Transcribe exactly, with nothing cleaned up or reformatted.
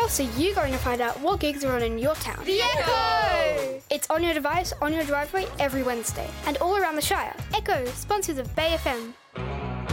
else are you going to find out what gigs are on in your town? The Echo! It's on your device, on your driveway, every Wednesday, and all around the Shire. Echo, sponsors of Bay F M.